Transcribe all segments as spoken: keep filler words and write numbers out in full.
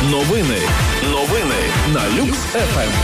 Новини. Новини на Люкс еф ем.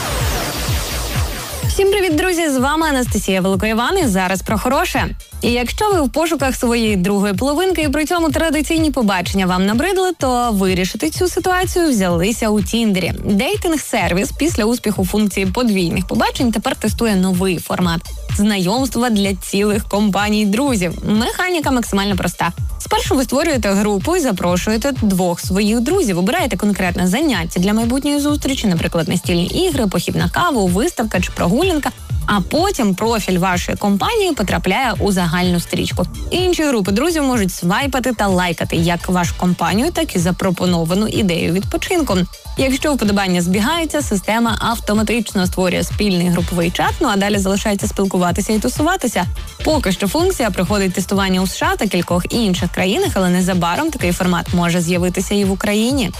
Всім привіт, друзі! З вами Анастасія Великоїван і зараз про хороше. І якщо ви в пошуках своєї другої половинки і при цьому традиційні побачення вам набридли, то вирішити цю ситуацію взялися у Тіндері. Дейтинг-сервіс після успіху функції подвійних побачень тепер тестує новий формат – знайомства для цілих компаній друзів. Механіка максимально проста. Спершу ви створюєте групу і запрошуєте двох своїх друзів. Обираєте конкретне заняття для майбутньої зустрічі, наприклад, настільні ігри, похід на каву, виставка чи прогулянка. А потім профіль вашої компанії потрапляє у загальну стрічку. Інші групи друзів можуть свайпати та лайкати як вашу компанію, так і запропоновану ідею відпочинку. Якщо вподобання збігаються, система автоматично створює спільний груповий чат, ну а далі залишається спілкуватися і тусуватися. Поки що функція проходить тестування у США та кількох інших країнах, але незабаром такий формат може з'явитися і в Україні.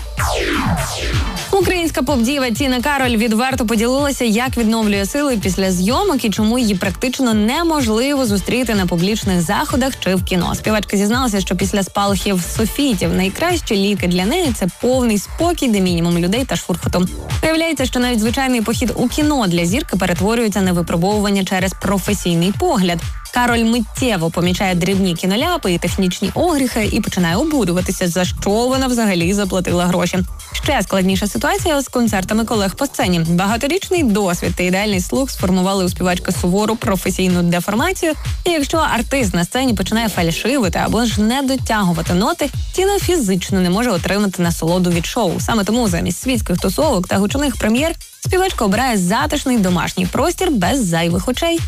Українська поп-діва Тіна Кароль відверто поділилася, як відновлює сили після зйомок і чому її практично неможливо зустріти на публічних заходах чи в кіно. Співачка зізналася, що після спалахів софітів найкращі ліки для неї – це повний спокій, де мінімум людей та шурхоту. Виявляється, що навіть звичайний похід у кіно для зірки перетворюється на випробовування через професійний погляд. Кароль миттєво помічає дрібні кіноляпи і технічні огріхи і починає обурюватися, за що вона взагалі заплатила гроші. Ще складніша ситуація з концертами колег по сцені. Багаторічний досвід та ідеальний слух сформували у співачки сувору професійну деформацію. І якщо артист на сцені починає фальшивити або ж не дотягувати ноти, Тіна фізично не може отримати насолоду від шоу. Саме тому замість світських тусовок та гучних прем'єр співачка обирає затишний домашній простір без зайвих очей.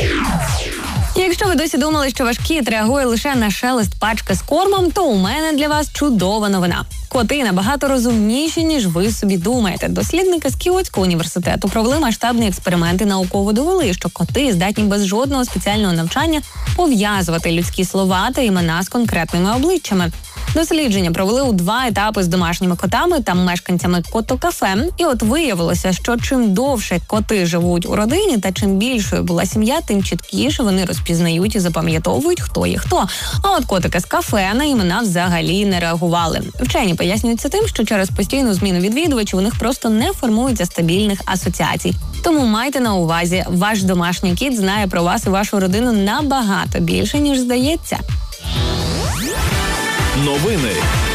Якщо ви досі думали, що ваш кіт реагує лише на шелест пачки з кормом, то у мене для вас чудова новина. Коти набагато розумніші, ніж ви собі думаєте. Дослідники з Кіотського університету провели масштабні експерименти, науково довели, що коти здатні без жодного спеціального навчання пов'язувати людські слова та імена з конкретними обличчями. Дослідження провели у два етапи з домашніми котами та мешканцями котокафе. І от виявилося, що чим довше коти живуть у родині та чим більшою була сім'я, тим чіткіше вони розпізнають і запам'ятовують, хто є хто. А от котики з кафе на імена взагалі не реагували. Вчені пояснюються тим, що через постійну зміну відвідувачів у них просто не формується стабільних асоціацій. Тому майте на увазі, ваш домашній кіт знає про вас і вашу родину набагато більше, ніж здається. Новини